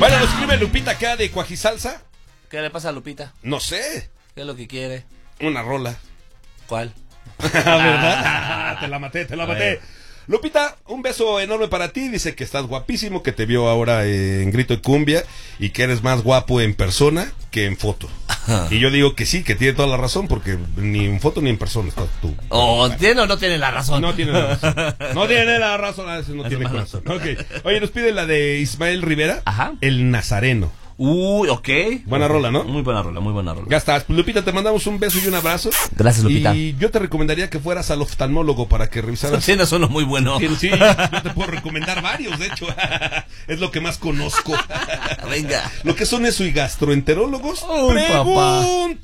Bueno, nos escribe Lupita acá de Cuajisalsa. ¿Qué le pasa a Lupita? No sé. ¿Qué es lo que quiere? Una rola. ¿Cuál? ¿Verdad? Te la maté. Lupita, un beso enorme para ti. Dice que estás guapísimo, que te vio ahora en Grito y Cumbia y que eres más guapo en persona que en foto. Y yo digo que sí, que tiene toda la razón, porque ni en foto ni en persona estás tú. ¿Tiene o no tiene la razón? No tiene la razón. No tiene la razón, a veces no tiene corazón. Okay. Oye, nos pide la de Ismael Rivera. Ajá. El Nazareno. Ok. Buena rola, ¿no? Muy buena rola. Ya estás. Lupita, te mandamos un beso y un abrazo. Gracias, Lupita. Y yo te recomendaría que fueras al oftalmólogo para que revisaras. Tienes uno muy bueno. Sí, yo te puedo recomendar varios, de hecho. Es lo que más conozco. Venga. Lo que son eso y gastroenterólogos. Papá.